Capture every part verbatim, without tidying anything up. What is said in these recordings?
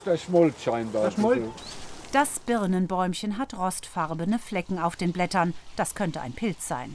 Der schmollt scheinbar. Der schmollt. Das Birnenbäumchen hat rostfarbene Flecken auf den Blättern. Das könnte ein Pilz sein.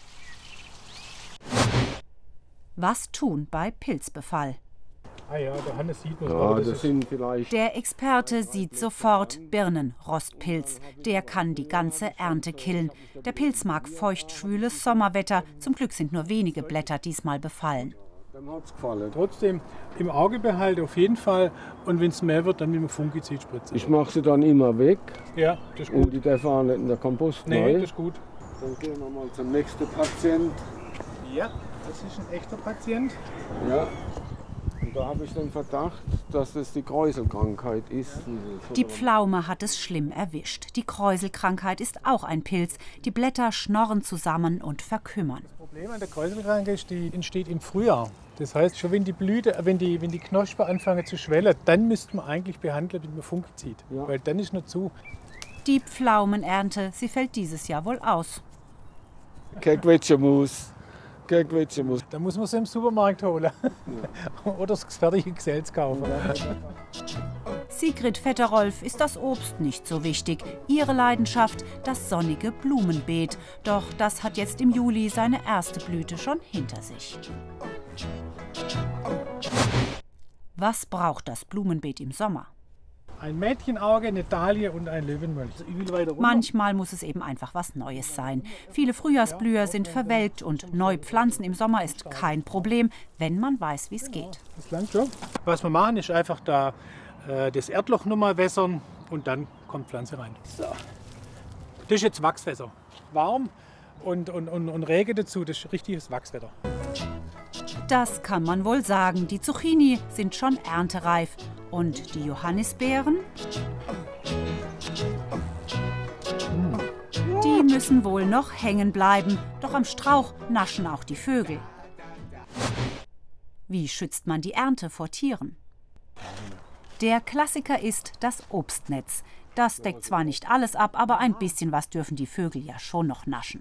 Was tun bei Pilzbefall? Ah ja, der Hannes sieht man. Ja, das sind vielleicht. Der Experte sieht sofort Birnenrostpilz. Der kann die ganze Ernte killen. Der Pilz mag feuchtschwüles Sommerwetter. Zum Glück sind nur wenige Blätter diesmal befallen. Dem hat's gefallen. Trotzdem im Auge behalten, auf jeden Fall. Und wenn es mehr wird, dann mit dem Fungizid spritzen. Ich mache sie dann immer weg. Ja, das ist Und gut. die darf auch nicht in der Kompost Nee, rein. das ist gut. Dann gehen wir mal zum nächsten Patient. Ja, das ist ein echter Patient. Ja. Und da habe ich den Verdacht, dass es die Kräuselkrankheit ist. Die Pflaume hat es schlimm erwischt. Die Kräuselkrankheit ist auch ein Pilz. Die Blätter schnorren zusammen und verkümmern. Das Problem an der Kräuselkrankheit ist, die entsteht im Frühjahr. Das heißt, schon wenn die Blüte, wenn die, wenn die Knospen anfangen zu schwellen, dann müsste man eigentlich behandeln mit einem Fungizid. Ja. Weil dann ist noch zu. Die Pflaumenernte, sie fällt dieses Jahr wohl aus. Kein Quetschemus. Kein Quetschemus. Da muss man sie im Supermarkt holen. Ja. Oder das fertige Gesells kaufen. Sigrid Vetterolf ist das Obst nicht so wichtig. Ihre Leidenschaft, das sonnige Blumenbeet. Doch das hat jetzt im Juli seine erste Blüte schon hinter sich. Was braucht das Blumenbeet im Sommer? Ein Mädchenauge, eine Dahlie und ein Löwenmolch. Manchmal muss es eben einfach was Neues sein. Viele Frühjahrsblüher sind verwelkt und neu pflanzen im Sommer ist kein Problem, wenn man weiß, wie es geht. Das langt schon. Was wir machen, ist einfach da äh, das Erdloch nochmal wässern und dann kommt Pflanze rein. So. Das ist jetzt Wachswässer. Warm und, und, und, und Regen dazu, das ist richtiges Wachswetter. Das kann man wohl sagen. Die Zucchini sind schon erntereif. Und die Johannisbeeren? Die müssen wohl noch hängen bleiben. Doch am Strauch naschen auch die Vögel. Wie schützt man die Ernte vor Tieren? Der Klassiker ist das Obstnetz. Das deckt zwar nicht alles ab, aber ein bisschen was dürfen die Vögel ja schon noch naschen.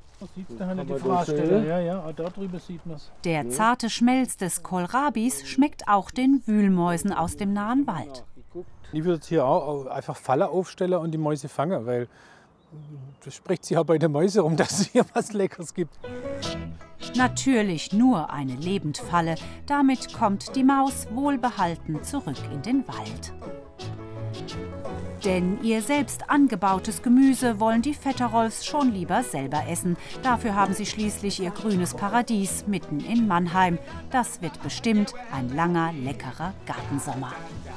Ja, ja, da drüber sieht man es. Der zarte Schmelz des Kohlrabis schmeckt auch den Wühlmäusen aus dem nahen Wald. Ich würde jetzt hier auch einfach Falle aufstellen und die Mäuse fangen, weil das spricht sich ja bei den Mäusen rum, dass es hier was Leckeres gibt. Natürlich nur eine Lebendfalle. Damit kommt die Maus wohlbehalten zurück in den Wald. Denn ihr selbst angebautes Gemüse wollen die Vetterolfs schon lieber selber essen. Dafür haben sie schließlich ihr grünes Paradies mitten in Mannheim. Das wird bestimmt ein langer, leckerer Gartensommer.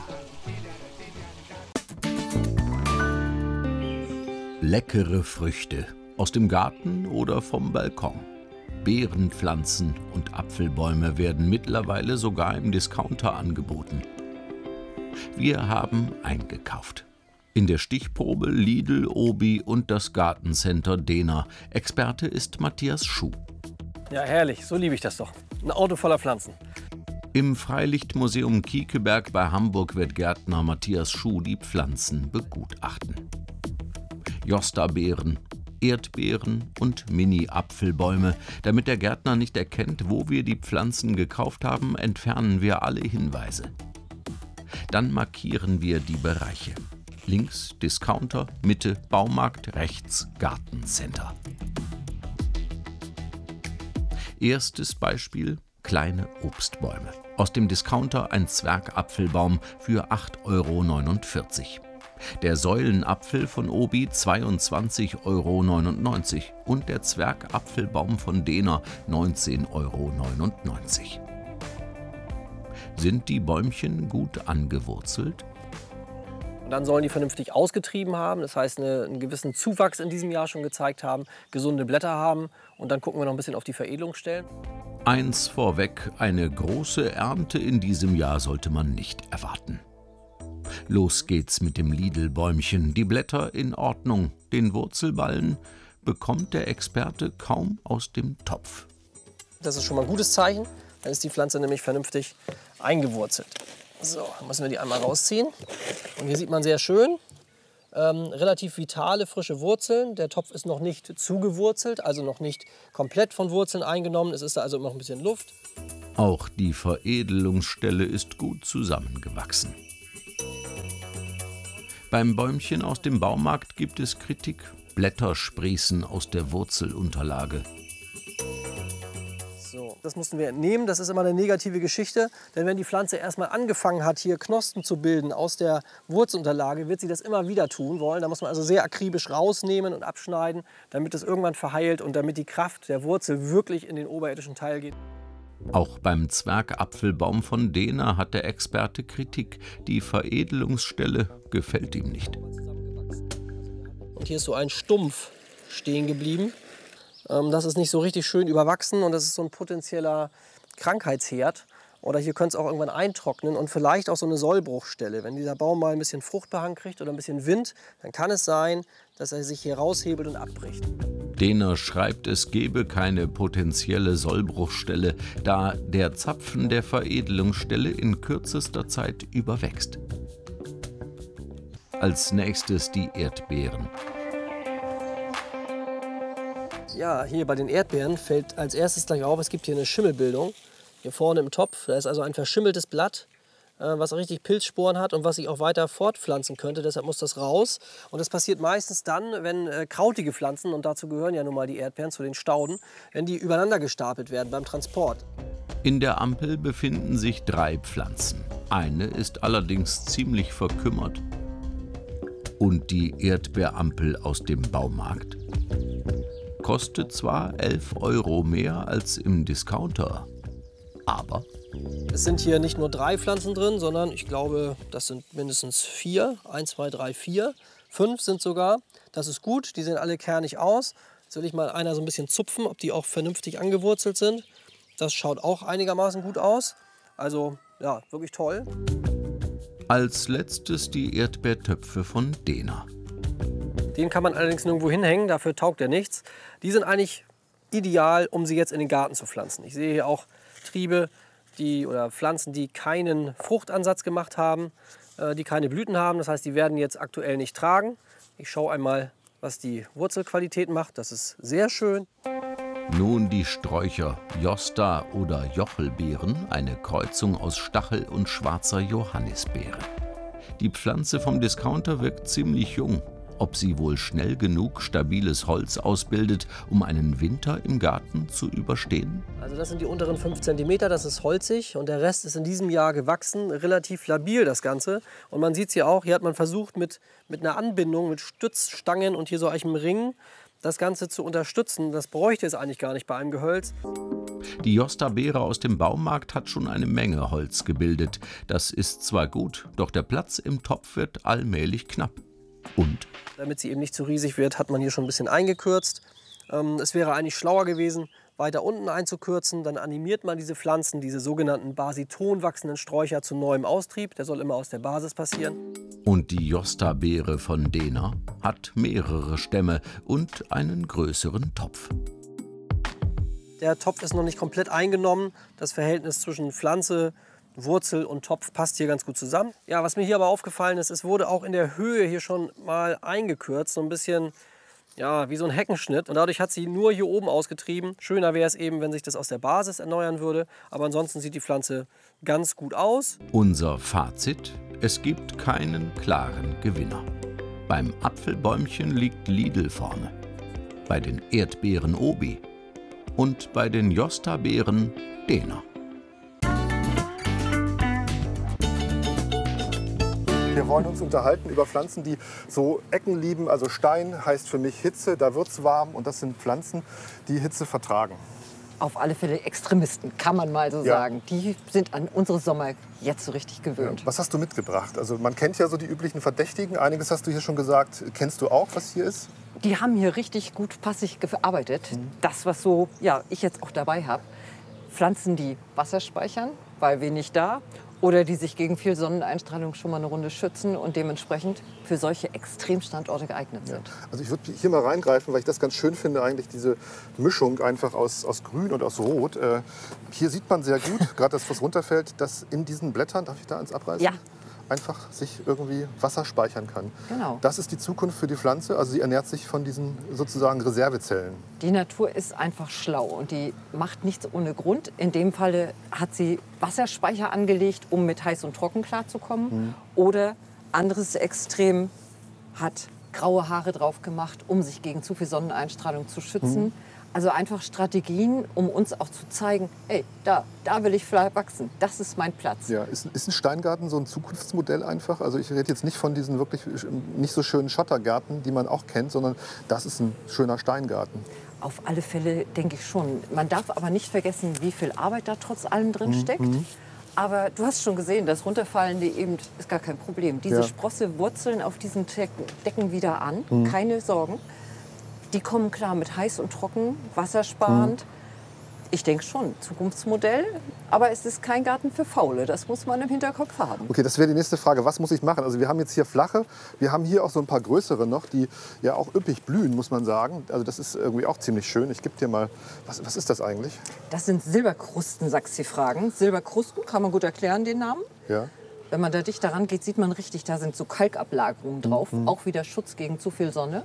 Leckere Früchte aus dem Garten oder vom Balkon. Beerenpflanzen und Apfelbäume werden mittlerweile sogar im Discounter angeboten. Wir haben eingekauft. In der Stichprobe Lidl, Obi und das Gartencenter Dehner. Experte ist Matthias Schuh. Ja, herrlich, so liebe ich das doch. Ein Auto voller Pflanzen. Im Freilichtmuseum Kiekeberg bei Hamburg wird Gärtner Matthias Schuh die Pflanzen begutachten. Josta-Beeren, Erdbeeren und Mini-Apfelbäume. Damit der Gärtner nicht erkennt, wo wir die Pflanzen gekauft haben, entfernen wir alle Hinweise. Dann markieren wir die Bereiche. Links Discounter, Mitte Baumarkt, rechts Gartencenter. Erstes Beispiel: kleine Obstbäume. Aus dem Discounter ein Zwergapfelbaum für acht Euro neunundvierzig. Der Säulenapfel von Obi zweiundzwanzig Euro neunundneunzig und der Zwergapfelbaum von Dehner neunzehn Euro neunundneunzig. Sind die Bäumchen gut angewurzelt? Und dann sollen die vernünftig ausgetrieben haben, das heißt eine, einen gewissen Zuwachs in diesem Jahr schon gezeigt haben, gesunde Blätter haben und dann gucken wir noch ein bisschen auf die Veredelungsstellen. Eins vorweg, eine große Ernte in diesem Jahr sollte man nicht erwarten. Los geht's mit dem Lidl-Bäumchen, die Blätter in Ordnung, den Wurzelballen bekommt der Experte kaum aus dem Topf. Das ist schon mal ein gutes Zeichen, dann ist die Pflanze nämlich vernünftig eingewurzelt. So, dann müssen wir die einmal rausziehen. Und hier sieht man sehr schön, ähm, relativ vitale, frische Wurzeln. Der Topf ist noch nicht zugewurzelt, also noch nicht komplett von Wurzeln eingenommen. Es ist da also noch ein bisschen Luft. Auch die Veredelungsstelle ist gut zusammengewachsen. Beim Bäumchen aus dem Baumarkt gibt es Kritik. Blätter sprießen aus der Wurzelunterlage. So, das mussten wir entnehmen. Das ist immer eine negative Geschichte. Denn wenn die Pflanze erstmal angefangen hat, hier Knospen zu bilden aus der Wurzelunterlage, wird sie das immer wieder tun wollen. Da muss man also sehr akribisch rausnehmen und abschneiden, damit es irgendwann verheilt und damit die Kraft der Wurzel wirklich in den oberirdischen Teil geht. Auch beim Zwergapfelbaum von Dehner hat der Experte Kritik. Die Veredelungsstelle gefällt ihm nicht. Und hier ist so ein Stumpf stehen geblieben. Das ist nicht so richtig schön überwachsen und das ist so ein potenzieller Krankheitsherd. Oder hier könnte es auch irgendwann eintrocknen und vielleicht auch so eine Sollbruchstelle. Wenn dieser Baum mal ein bisschen Fruchtbehang kriegt oder ein bisschen Wind, dann kann es sein, dass er sich hier raushebelt und abbricht. Dehner schreibt, es gebe keine potenzielle Sollbruchstelle, da der Zapfen der Veredelungsstelle in kürzester Zeit überwächst. Als nächstes die Erdbeeren. Ja, hier bei den Erdbeeren fällt als erstes gleich auf, es gibt hier eine Schimmelbildung. Hier vorne im Topf, da ist also ein verschimmeltes Blatt, äh, was richtig Pilzsporen hat und was sich auch weiter fortpflanzen könnte. Deshalb muss das raus. Und das passiert meistens dann, wenn äh, krautige Pflanzen, und dazu gehören ja nun mal die Erdbeeren zu den Stauden, wenn die übereinander gestapelt werden beim Transport. In der Ampel befinden sich drei Pflanzen. Eine ist allerdings ziemlich verkümmert. Und die Erdbeerampel aus dem Baumarkt kostet zwar elf Euro mehr als im Discounter, aber es sind hier nicht nur drei Pflanzen drin, sondern ich glaube, das sind mindestens vier. Eins, zwei, drei, vier. Fünf sind sogar. Das ist gut, die sehen alle kernig aus. Jetzt will ich mal einer so ein bisschen zupfen, ob die auch vernünftig angewurzelt sind. Das schaut auch einigermaßen gut aus. Also ja, wirklich toll. Als letztes die Erdbeertöpfe von Dehner. Den kann man allerdings nirgendwo hinhängen, dafür taugt er nichts. Die sind eigentlich ideal, um sie jetzt in den Garten zu pflanzen. Ich sehe hier auch Triebe die, oder Pflanzen, die keinen Fruchtansatz gemacht haben, äh, die keine Blüten haben. Das heißt, die werden jetzt aktuell nicht tragen. Ich schaue einmal, was die Wurzelqualität macht. Das ist sehr schön. Nun die Sträucher Josta oder Jochelbeeren, eine Kreuzung aus Stachel und schwarzer Johannisbeere. Die Pflanze vom Discounter wirkt ziemlich jung. Ob sie wohl schnell genug stabiles Holz ausbildet, um einen Winter im Garten zu überstehen? Also das sind die unteren fünf Zentimeter, das ist holzig und der Rest ist in diesem Jahr gewachsen, relativ labil das Ganze. Und man sieht es hier auch, hier hat man versucht mit, mit einer Anbindung, mit Stützstangen und hier so einem Ring, das Ganze zu unterstützen. Das bräuchte es eigentlich gar nicht bei einem Gehölz. Die Josta-Beere aus dem Baumarkt hat schon eine Menge Holz gebildet. Das ist zwar gut, doch der Platz im Topf wird allmählich knapp. Und? Damit sie eben nicht zu riesig wird, hat man hier schon ein bisschen eingekürzt. Ähm, es wäre eigentlich schlauer gewesen, weiter unten einzukürzen. Dann animiert man diese Pflanzen, diese sogenannten basiton wachsenden Sträucher zu neuem Austrieb. Der soll immer aus der Basis passieren. Und die Josta-Beere von Dehner hat mehrere Stämme und einen größeren Topf. Der Topf ist noch nicht komplett eingenommen. Das Verhältnis zwischen Pflanze, Wurzel und Topf passt hier ganz gut zusammen. Ja, was mir hier aber aufgefallen ist, es wurde auch in der Höhe hier schon mal eingekürzt, so ein bisschen ja, wie so ein Heckenschnitt. Und dadurch hat sie nur hier oben ausgetrieben. Schöner wäre es eben, wenn sich das aus der Basis erneuern würde. Aber ansonsten sieht die Pflanze ganz gut aus. Unser Fazit: Es gibt keinen klaren Gewinner. Beim Apfelbäumchen liegt Lidl vorne, bei den Erdbeeren Obi und bei den Josta-Beeren Dehner. Wir wollen uns unterhalten über Pflanzen, die so Ecken lieben. Also Stein heißt für mich Hitze, da wird es warm. Und das sind Pflanzen, die Hitze vertragen. Auf alle Fälle Extremisten, kann man mal so Ja. sagen. Die sind an unsere Sommer jetzt so richtig gewöhnt. Was hast du mitgebracht? Also man kennt ja so die üblichen Verdächtigen. Einiges hast du hier schon gesagt. Kennst du auch, was hier ist? Die haben hier richtig gut passig gearbeitet. Das, was so, ja, ich jetzt auch dabei habe. Pflanzen, die Wasser speichern, weil wenig da. Oder die sich gegen viel Sonneneinstrahlung schon mal eine Runde schützen und dementsprechend für solche Extremstandorte geeignet sind. Also ich würde hier mal reingreifen, weil ich das ganz schön finde, eigentlich diese Mischung einfach aus, aus Grün und aus Rot. Äh, hier sieht man sehr gut, gerade das, was runterfällt, dass in diesen Blättern, darf ich da eins abreißen? Ja. Einfach sich irgendwie Wasser speichern kann. Genau. Das ist die Zukunft für die Pflanze. Also sie ernährt sich von diesen sozusagen Reservezellen. Die Natur ist einfach schlau und die macht nichts ohne Grund. In dem Falle hat sie Wasserspeicher angelegt, um mit heiß und trocken klarzukommen. Mhm. Oder Anderes Extrem hat graue Haare drauf gemacht, um sich gegen zu viel Sonneneinstrahlung zu schützen. Mhm. Also einfach Strategien, um uns auch zu zeigen, hey, da, da will ich wachsen, das ist mein Platz. Ja, ist, ist ein Steingarten so ein Zukunftsmodell einfach? Also ich rede jetzt nicht von diesen wirklich nicht so schönen Schottergärten, die man auch kennt, sondern das ist ein schöner Steingarten. Auf alle Fälle denke ich schon. Man darf aber nicht vergessen, wie viel Arbeit da trotz allem drin Mhm. steckt. Aber du hast schon gesehen, das Runterfallende eben ist gar kein Problem. Diese Ja. Sprosse Wurzeln auf diesen Decken, Decken wieder an, Mhm. keine Sorgen. Die kommen klar mit heiß und trocken, wassersparend. Mhm. Ich denke schon, Zukunftsmodell. Aber es ist kein Garten für Faule, das muss man im Hinterkopf haben. Okay, das wäre die nächste Frage. Was muss ich machen? Also wir haben jetzt hier flache, wir haben hier auch so ein paar größere noch, die ja auch üppig blühen, muss man sagen. Also das ist irgendwie auch ziemlich schön. Ich gebe dir mal, was, was ist das eigentlich? Das sind Silberkrusten, sagst du fragen. Silberkrusten, kann man gut erklären, den Namen. Ja. Wenn man da dichter ran geht, sieht man richtig, da sind so Kalkablagerungen drauf. Mhm. Auch wieder Schutz gegen zu viel Sonne.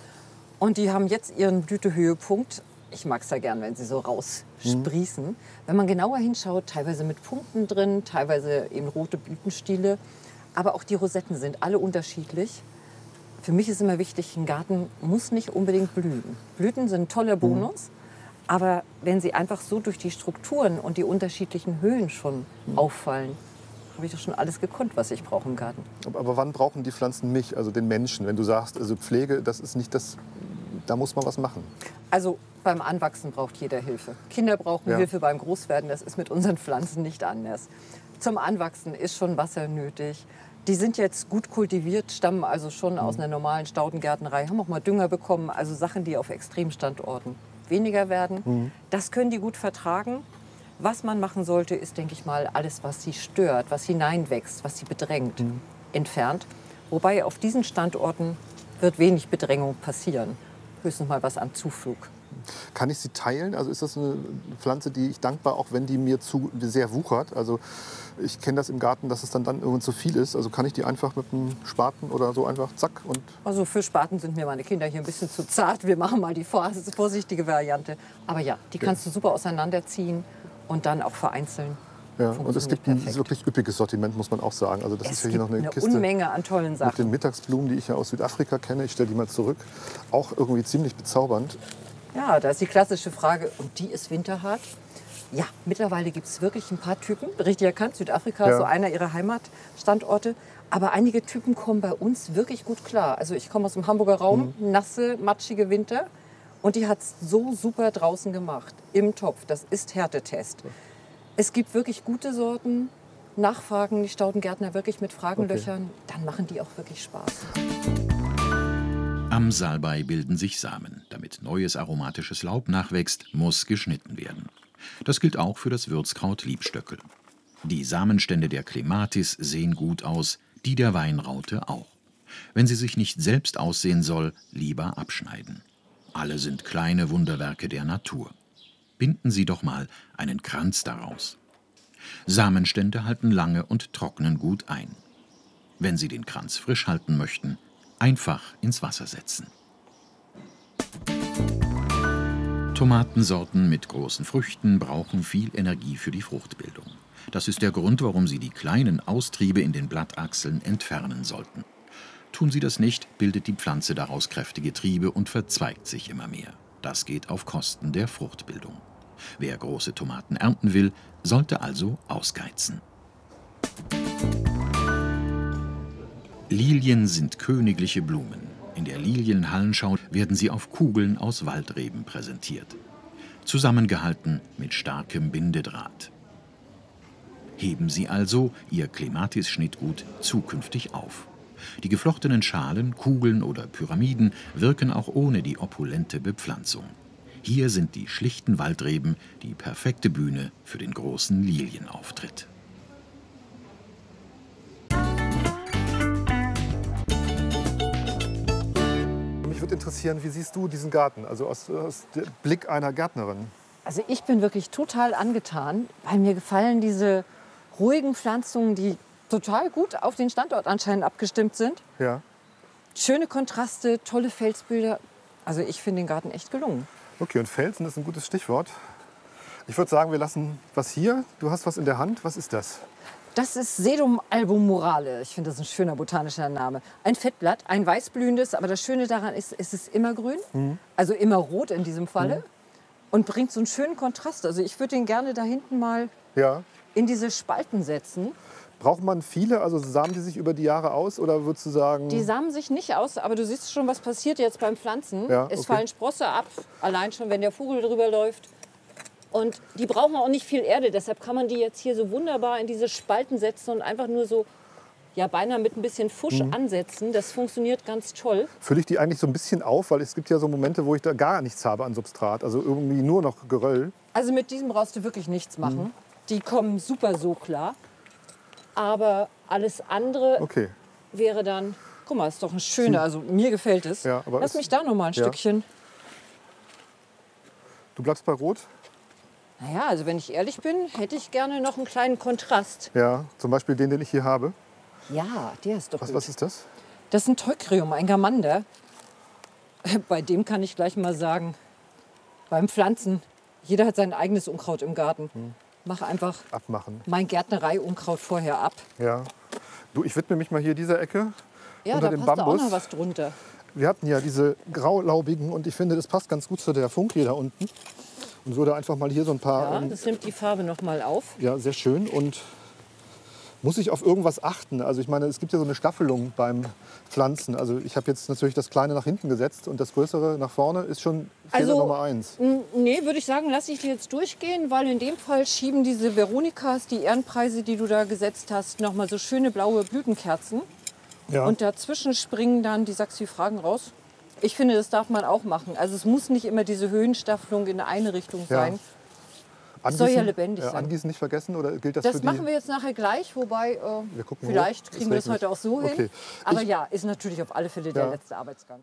Und die haben jetzt ihren Blütehöhepunkt. Ich mag es ja gern, wenn sie so raussprießen. Mhm. Wenn man genauer hinschaut, teilweise mit Punkten drin, teilweise eben rote Blütenstiele. Aber auch die Rosetten sind alle unterschiedlich. Für mich ist immer wichtig, ein Garten muss nicht unbedingt blühen. Blüten sind ein toller Bonus. Mhm. Aber wenn sie einfach so durch die Strukturen und die unterschiedlichen Höhen schon mhm. auffallen, habe ich doch schon alles gekonnt, was ich brauche im Garten. Aber, aber wann brauchen die Pflanzen mich, also den Menschen? Wenn du sagst, also Pflege, das ist nicht das, da muss man was machen. Also beim Anwachsen braucht jeder Hilfe. Kinder brauchen Ja. Hilfe beim Großwerden, das ist mit unseren Pflanzen nicht anders. Zum Anwachsen ist schon Wasser nötig. Die sind jetzt gut kultiviert, stammen also schon aus einer normalen Staudengärtnerei, haben auch mal Dünger bekommen, also Sachen, die auf Extremstandorten weniger werden. Mhm. Das können die gut vertragen. Was man machen sollte, ist, denke ich mal, alles, was sie stört, was hineinwächst, was sie bedrängt, Mhm. entfernt. Wobei auf diesen Standorten wird wenig Bedrängung passieren. Höchstens mal was am Zuflug. Kann ich sie teilen? Also ist das eine Pflanze, die ich dankbar, auch wenn die mir zu sehr wuchert? Also ich kenne das im Garten, dass es dann, dann irgendwann zu viel ist. Also kann ich die einfach mit einem Spaten oder so einfach zack und... Also für Spaten sind mir meine Kinder hier ein bisschen zu zart. Wir machen mal die vorsichtige Variante. Aber ja, die kannst du super auseinanderziehen und dann auch vereinzeln. Ja, und es gibt ein wirklich üppiges Sortiment, muss man auch sagen. Also das Es ist ja hier noch gibt eine, eine Kiste Unmenge an tollen mit Sachen. den Mittagsblumen, die ich ja aus Südafrika kenne. Ich stelle die mal zurück. Auch irgendwie ziemlich bezaubernd. Ja, da ist die klassische Frage, und die ist winterhart? Ja, mittlerweile gibt es wirklich ein paar Typen, richtig erkannt, Südafrika ist Ja. so einer ihrer Heimatstandorte. Aber einige Typen kommen bei uns wirklich gut klar. Also ich komme aus dem Hamburger Raum, Mhm. nasse, matschige Winter. Und die hat es so super draußen gemacht, im Topf. Das ist Härtetest. Es gibt wirklich gute Sorten. Nachfragen die Staudengärtner wirklich mit Fragenlöchern, dann machen die auch wirklich Spaß. Am Salbei bilden sich Samen. Damit neues aromatisches Laub nachwächst, muss geschnitten werden. Das gilt auch für das Würzkraut Liebstöckel. Die Samenstände der Clematis sehen gut aus, die der Weinraute auch. Wenn sie sich nicht selbst aussehen soll, lieber abschneiden. Alle sind kleine Wunderwerke der Natur. Binden Sie doch mal einen Kranz daraus. Samenstände halten lange und trocknen gut ein. Wenn Sie den Kranz frisch halten möchten, einfach ins Wasser setzen. Tomatensorten mit großen Früchten brauchen viel Energie für die Fruchtbildung. Das ist der Grund, warum Sie die kleinen Austriebe in den Blattachseln entfernen sollten. Tun Sie das nicht, bildet die Pflanze daraus kräftige Triebe und verzweigt sich immer mehr. Das geht auf Kosten der Fruchtbildung. Wer große Tomaten ernten will, sollte also ausgeizen. Lilien sind königliche Blumen. In der Lilienhallenschau werden sie auf Kugeln aus Waldreben präsentiert. Zusammengehalten mit starkem Bindedraht. Heben Sie also Ihr Clematis-Schnittgut zukünftig auf. Die geflochtenen Schalen, Kugeln oder Pyramiden wirken auch ohne die opulente Bepflanzung. Hier sind die schlichten Waldreben die perfekte Bühne für den großen Lilienauftritt. Mich würde interessieren, wie siehst du diesen Garten? Also aus, aus dem Blick einer Gärtnerin. Also ich bin wirklich total angetan, weil mir gefallen diese ruhigen Pflanzungen, die total gut auf den Standort anscheinend abgestimmt sind. Ja. Schöne Kontraste, tolle Felsbilder. Also ich finde den Garten echt gelungen. Okay, und Felsen ist ein gutes Stichwort. Ich würde sagen, wir lassen was hier. Du hast was in der Hand. Was ist das? Das ist Sedum albumorale. Ich finde, das ist ein schöner botanischer Name. Ein Fettblatt, ein weißblühendes, aber das Schöne daran ist, es ist immer grün, mhm. also immer rot in diesem Falle mhm. und bringt so einen schönen Kontrast. Also ich würde den gerne da hinten mal ja. in diese Spalten setzen. Braucht man viele, also samen die sich über die Jahre aus oder würdest du sagen? Die samen sich nicht aus, aber du siehst schon, was passiert jetzt beim Pflanzen. Ja, es okay. fallen Sprosse ab, allein schon, wenn der Vogel drüber läuft. Und die brauchen auch nicht viel Erde, deshalb kann man die jetzt hier so wunderbar in diese Spalten setzen und einfach nur so, ja, beinahe mit ein bisschen Fusch mhm. ansetzen. Das funktioniert ganz toll. Fülle ich die eigentlich so ein bisschen auf, weil es gibt ja so Momente, wo ich da gar nichts habe an Substrat, also irgendwie nur noch Geröll. Also mit diesem brauchst du wirklich nichts machen. Mhm. Die kommen super so klar. Aber alles andere okay. wäre dann, guck mal, ist doch ein schöner, also mir gefällt es. Ja, aber Lass es, mich da noch mal ein ja. Stückchen. Du bleibst bei Rot? Naja, also wenn ich ehrlich bin, hätte ich gerne noch einen kleinen Kontrast. Ja, zum Beispiel den, den ich hier habe. Ja, der ist doch was, gut. Was ist das? Das ist ein Teucrium, ein Gamander. Bei dem kann ich gleich mal sagen, beim Pflanzen, jeder hat sein eigenes Unkraut im Garten. Hm. Mach einfach abmachen. Mein Gärtnerei-Unkraut vorher ab. Ja. Du, ich widme mich mal hier dieser Ecke ja, unter da dem passt Bambus. auch noch was drunter. Wir hatten ja diese graulaubigen und ich finde, das passt ganz gut zu der Funkie da unten. Und würde einfach mal hier so ein paar... Ja, das nimmt die Farbe noch mal auf. Ja, sehr schön. Und muss ich auf irgendwas achten? Also ich meine, es gibt ja so eine Staffelung beim Pflanzen. Also ich habe jetzt natürlich das Kleine nach hinten gesetzt und das Größere nach vorne ist schon Fehler also, Nummer eins. Nee, würde ich sagen, lasse ich die jetzt durchgehen, weil in dem Fall schieben diese Veronikas, die Ehrenpreise, die du da gesetzt hast, noch mal so schöne blaue Blütenkerzen. Ja. Und dazwischen springen dann die Saxifragen raus. Ich finde, das darf man auch machen. Also es muss nicht immer diese Höhenstaffelung in eine Richtung sein. Ja. Es soll ja lebendig ja, sein. Angießen nicht vergessen oder gilt das, das für die? Das machen wir jetzt nachher gleich, wobei äh, wir gucken vielleicht hoch. kriegen wir das heute auch so hin. Okay. Aber ich, ja, ist natürlich auf alle Fälle der ja. letzte Arbeitsgang.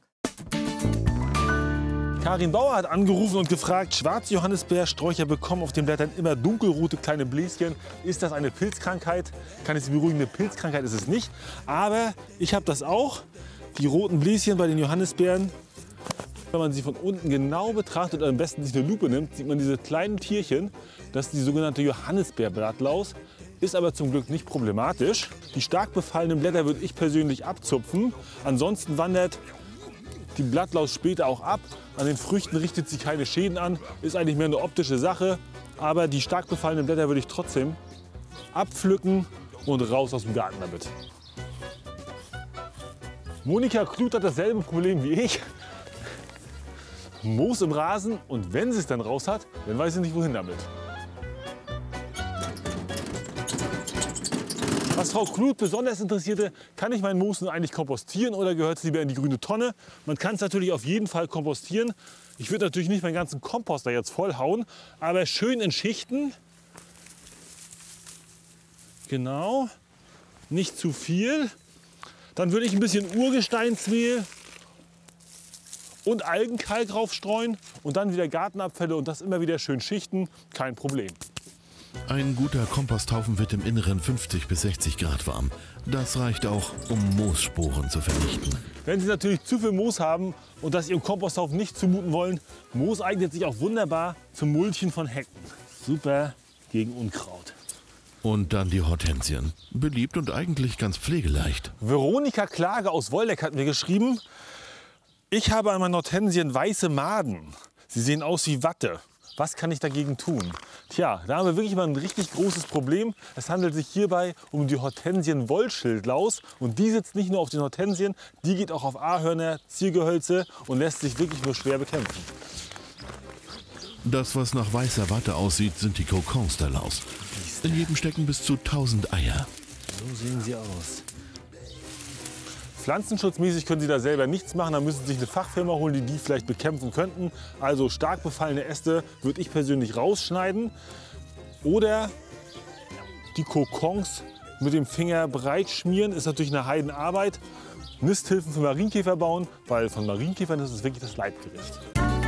Karin Bauer hat angerufen und gefragt, schwarze Johannisbeersträucher bekommen auf den Blättern immer dunkelrote kleine Bläschen. Ist das eine Pilzkrankheit? Kann ich Sie beruhigen, eine Pilzkrankheit ist es nicht. Aber ich habe das auch. Die roten Bläschen bei den Johannisbeeren, wenn man sie von unten genau betrachtet und am besten sich eine Lupe nimmt, sieht man diese kleinen Tierchen. Das ist die sogenannte Johannisbeerblattlaus. Ist aber zum Glück nicht problematisch. Die stark befallenen Blätter würde ich persönlich abzupfen. Ansonsten wandert die Blattlaus später auch ab. An den Früchten richtet sich keine Schäden an. Ist eigentlich mehr eine optische Sache. Aber die stark befallenen Blätter würde ich trotzdem abpflücken und raus aus dem Garten damit. Monika Kluth hat dasselbe Problem wie ich. Moos im Rasen und wenn sie es dann raus hat, dann weiß sie nicht, wohin damit. Was Frau Kluth besonders interessierte, kann ich mein Moos nun eigentlich kompostieren oder gehört es lieber in die grüne Tonne? Man kann es natürlich auf jeden Fall kompostieren. Ich würde natürlich nicht meinen ganzen Komposter jetzt vollhauen, aber schön in Schichten. Genau, nicht zu viel. Dann würde ich ein bisschen Urgesteinsmehl und Algenkalk draufstreuen und dann wieder Gartenabfälle und das immer wieder schön schichten, kein Problem. Ein guter Komposthaufen wird im Inneren fünfzig bis sechzig Grad warm. Das reicht auch, um Moossporen zu vernichten. Wenn Sie natürlich zu viel Moos haben und das Ihrem Komposthaufen nicht zumuten wollen, Moos eignet sich auch wunderbar zum Mulchen von Hecken. Super gegen Unkraut. Und dann die Hortensien. Beliebt und eigentlich ganz pflegeleicht. Veronika Klage aus Woldeck hat mir geschrieben, ich habe an meinen Hortensien weiße Maden. Sie sehen aus wie Watte. Was kann ich dagegen tun? Tja, da haben wir wirklich mal ein richtig großes Problem. Es handelt sich hierbei um die Hortensien-Wollschildlaus. Und die sitzt nicht nur auf den Hortensien, die geht auch auf Ahorner, Ziergehölze und lässt sich wirklich nur schwer bekämpfen. Das, was nach weißer Watte aussieht, sind die Kokons der Laus. In jedem stecken bis zu tausend Eier. So sehen sie aus. Pflanzenschutzmäßig können Sie da selber nichts machen. Da müssen Sie sich eine Fachfirma holen, die die vielleicht bekämpfen könnten. Also stark befallene Äste würde ich persönlich rausschneiden. Oder die Kokons mit dem Finger breit schmieren. Ist natürlich eine Heidenarbeit. Nisthilfen für Marienkäfer bauen, weil von Marienkäfern ist es wirklich das Leibgericht.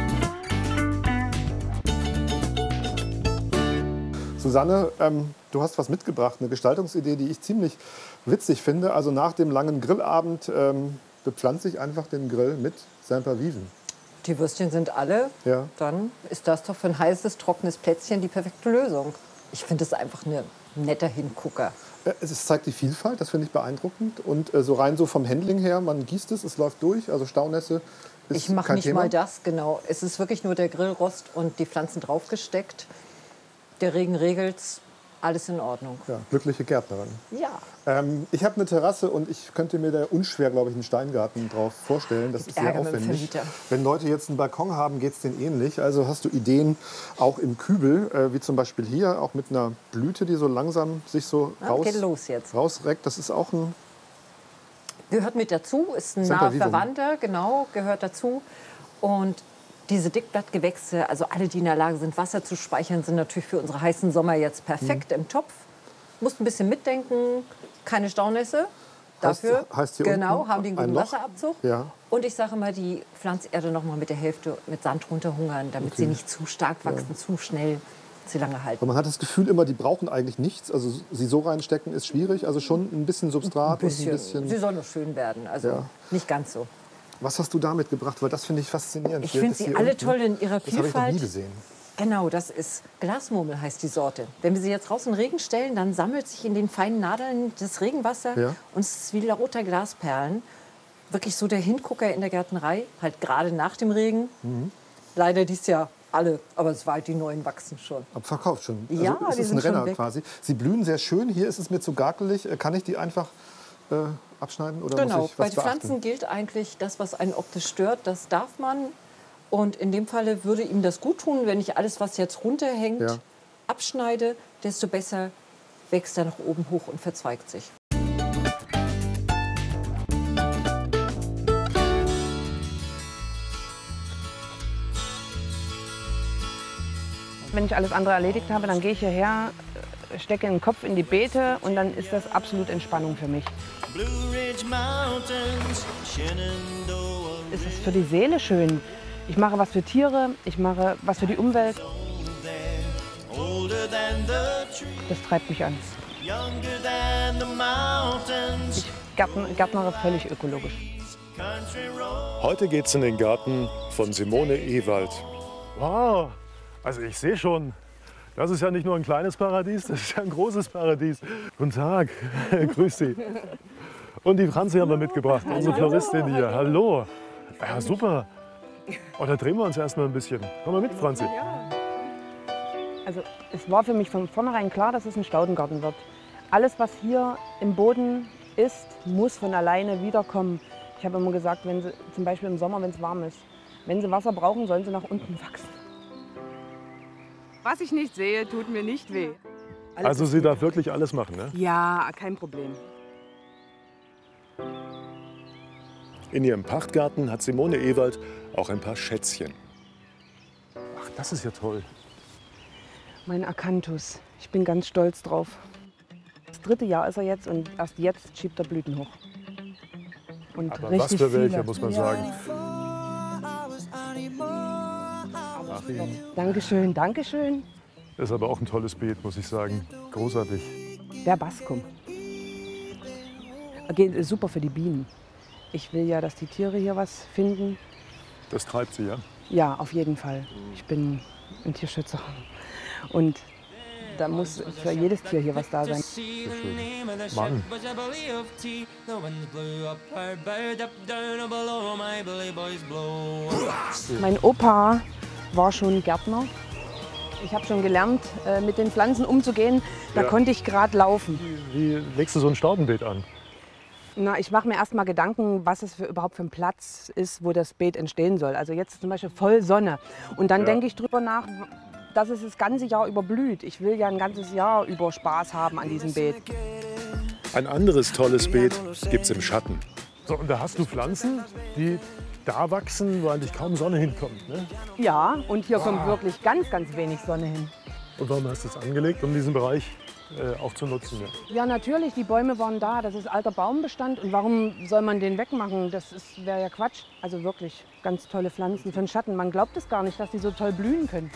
Susanne, ähm, du hast was mitgebracht, eine Gestaltungsidee, die ich ziemlich witzig finde. Also nach dem langen Grillabend ähm, bepflanze ich einfach den Grill mit Semperviven. Die Würstchen sind alle, ja. Dann ist das doch für ein heißes, trockenes Plätzchen die perfekte Lösung. Ich finde es einfach eine netter Hingucker. Es zeigt die Vielfalt, das finde ich beeindruckend. Und äh, so rein so vom Handling her, man gießt es, es läuft durch, also Staunässe ist Ich mache kein nicht Thema. mal das, genau. Es ist wirklich nur der Grillrost und die Pflanzen draufgesteckt. Der Regen regelt's, alles in Ordnung. Ja, glückliche Gärtnerin. Ja. Ähm, ich habe eine Terrasse und ich könnte mir da unschwer, glaube ich, einen Steingarten drauf vorstellen. Das ist sehr Ärger mit dem aufwendig. Vermieter. Wenn Leute jetzt einen Balkon haben, geht es denen ähnlich. Also hast du Ideen auch im Kübel, äh, wie zum Beispiel hier, auch mit einer Blüte, die so langsam sich so Na, raus, geht los jetzt. rausreckt. Das ist auch ein... Gehört mit dazu, ist ein Semper naher Vivum. Verwandter, genau, gehört dazu. Und diese Dickblattgewächse, also alle, die in der Lage sind, Wasser zu speichern, sind natürlich für unsere heißen Sommer jetzt perfekt im Topf. Musst ein bisschen mitdenken, keine Staunässe. Heißt- Dafür heißt hier genau, unten haben die einen ein guten Loch? Wasserabzug. Ja. Und ich sage mal, die Pflanzerde noch mal mit der Hälfte mit Sand runterhungern, damit sie nicht zu stark wachsen, zu schnell, zu lange halten. Aber man hat das Gefühl immer, die brauchen eigentlich nichts. Also sie so reinstecken ist schwierig. Also schon ein bisschen Substrat Ein bisschen. und ein bisschen... Sie sollen noch schön werden, also Ja. nicht ganz so. Was hast du da mitgebracht? Weil das finde ich faszinierend. Ich Hier finde ist sie hier alle unten. toll in ihrer Das habe ich noch Vielfalt. nie gesehen. Genau, das ist Glasmurmel heißt die Sorte. Wenn wir sie jetzt raus in den Regen stellen, dann sammelt sich in den feinen Nadeln das Regenwasser Ja. und es ist wie lauter Glasperlen. Wirklich so der Hingucker in der Gärtnerei, halt gerade nach dem Regen. Mhm. Leider dies Jahr alle, aber es war halt die neuen wachsen schon. Abverkauft schon. Also Ja, es die ist sind ein schon Renner weg. quasi. Sie blühen sehr schön. Hier ist es mir zu gartelig. Äh, Kann ich die einfach äh, abschneiden oder Genau, muss ich bei was den beachten? Pflanzen gilt eigentlich, das, was einen optisch stört, das darf man. Und in dem Falle würde ihm das gut tun, wenn ich alles, was jetzt runterhängt, Ja. abschneide, desto besser wächst er nach oben hoch und verzweigt sich. Wenn ich alles andere erledigt habe, dann gehe ich hierher, stecke den Kopf in die Beete und dann ist das absolut Entspannung für mich. Es ist für die Seele schön. Ich mache was für Tiere, ich mache was für die Umwelt. Das treibt mich an. Ich gärtn- gärtnere völlig ökologisch. Heute geht's in den Garten von Simone Ewald. Wow, also ich sehe schon, das ist ja nicht nur ein kleines Paradies, das ist ja ein großes Paradies. Guten Tag, grüß Sie. Und die Franzi haben wir mitgebracht, unsere Floristin hier. Hallo. Ja, super. Oh, da drehen wir uns erst mal ein bisschen. Komm mal mit, Franzi. Also es war für mich von vornherein klar, dass es ein Staudengarten wird. Alles, was hier im Boden ist, muss von alleine wiederkommen. Ich habe immer gesagt, wenn sie, zum Beispiel im Sommer, wenn es warm ist, wenn sie Wasser brauchen, sollen sie nach unten wachsen. Was ich nicht sehe, tut mir nicht weh. Alles Also ist sie gut. darf wirklich alles machen, ne? Ja, kein Problem. In ihrem Pachtgarten hat Simone Ewald auch ein paar Schätzchen. Ach, das ist ja toll. Mein Akanthus. Ich bin ganz stolz drauf. Das dritte Jahr ist er jetzt und erst jetzt schiebt er Blüten hoch. Und Aber was richtig für welche, viele. muss man sagen. Dankeschön, Dankeschön. Das ist aber auch ein tolles Beet, muss ich sagen. Großartig. Verbascum. Geht super für die Bienen. Ich will ja, dass die Tiere hier was finden. Das treibt sie, ja? Ja, auf jeden Fall. Ich bin ein Tierschützer. Und da muss für jedes Tier hier was da sein. Mann. Mein Opa war schon Gärtner. Ich habe schon gelernt, äh, mit den Pflanzen umzugehen. Da Ja. konnte ich gerade laufen. Wie legst du so ein Staudenbeet an? Na, ich mache mir erst mal Gedanken, was es für, überhaupt für ein Platz ist, wo das Beet entstehen soll. Also jetzt zum Beispiel voll Sonne. Und dann Ja. denke ich drüber nach, dass es das ganze Jahr über blüht. Ich will ja ein ganzes Jahr über Spaß haben an diesem Beet. Ein anderes tolles Beet gibt's im Schatten. So, und da hast du Pflanzen, die da wachsen, wo eigentlich kaum Sonne hinkommt. Ne? Ja, und hier kommt wirklich ganz, ganz wenig Sonne hin. Und warum hast du es angelegt, um diesen Bereich äh, auch zu nutzen? Ja. Ja, natürlich, die Bäume waren da. Das ist alter Baumbestand. Und warum soll man den wegmachen? Das wäre ja Quatsch. Also wirklich ganz tolle Pflanzen für den Schatten. Man glaubt es gar nicht, dass die so toll blühen können.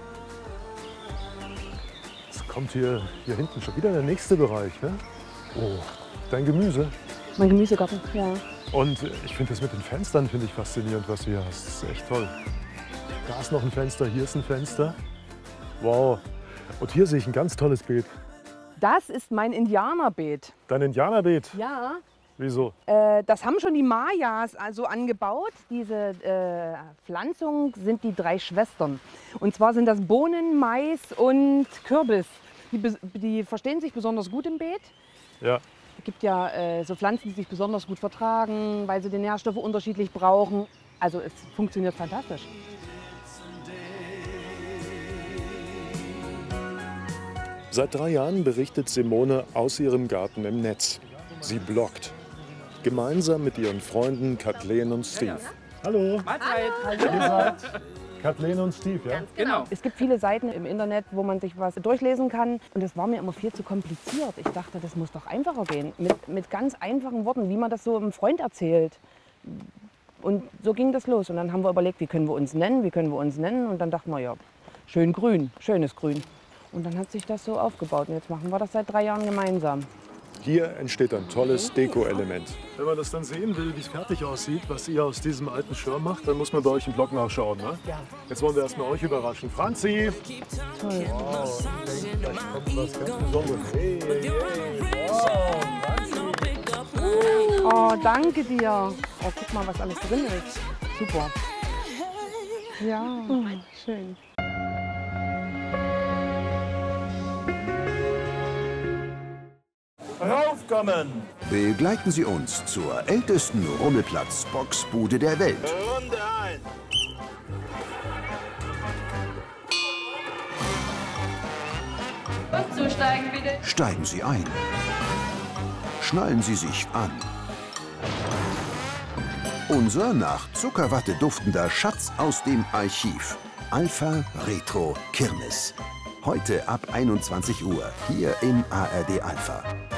Jetzt kommt hier, hier hinten schon wieder der nächste Bereich. Ne? Oh, dein Gemüse. Mein Gemüsegarten, ja. Und äh, ich finde das mit den Fenstern finde ich faszinierend, was du hier hast. Das ist echt toll. Da ist noch ein Fenster, hier ist ein Fenster. Wow. Und hier sehe ich ein ganz tolles Beet. Das ist mein Indianerbeet. Dein Indianerbeet? Ja. Wieso? Äh, das haben schon die Mayas also angebaut. Diese äh, Pflanzung sind die drei Schwestern. Und zwar sind das Bohnen, Mais und Kürbis. Die, die verstehen sich besonders gut im Beet. Ja. Es gibt ja äh, so Pflanzen, die sich besonders gut vertragen, weil sie die Nährstoffe unterschiedlich brauchen. Also es funktioniert fantastisch. Seit drei Jahren berichtet Simone aus ihrem Garten im Netz. Sie bloggt. Gemeinsam mit ihren Freunden Kathleen und Steve. Hallo. Mahlzeit. Ihr seid Kathleen und Steve, ja? Genau. Es gibt viele Seiten im Internet, wo man sich was durchlesen kann. Und das war mir immer viel zu kompliziert. Ich dachte, das muss doch einfacher gehen. Mit, mit ganz einfachen Worten, wie man das so einem Freund erzählt. Und so ging das los. Und dann haben wir überlegt, wie können wir uns nennen, wie können wir uns nennen. Und dann dachten wir, ja, schön grün, schönes Grün. Und dann hat sich das so aufgebaut. Und jetzt machen wir das seit drei Jahren gemeinsam. Hier entsteht ein tolles Deko-Element. Wenn man das dann sehen will, wie es fertig aussieht, was ihr aus diesem alten Schirm macht, dann muss man bei euch im Blog nachschauen. Ne? Ja. Jetzt wollen wir erstmal euch überraschen. Franzi! Toll. Wow, gleich kommt was ganz Besonderes. Hey, hey, hey. Wow, Franzi! Oh, danke dir. Oh, guck mal, was alles drin ist. Super. Ja, schön. Raufkommen! Begleiten Sie uns zur ältesten Rummelplatz-Boxbude der Welt. Runde eins. Und zusteigen bitte. Steigen Sie ein. Schnallen Sie sich an. Unser nach Zuckerwatte duftender Schatz aus dem Archiv. Alpha Retro Kirmes. Heute ab einundzwanzig Uhr hier im A R D Alpha.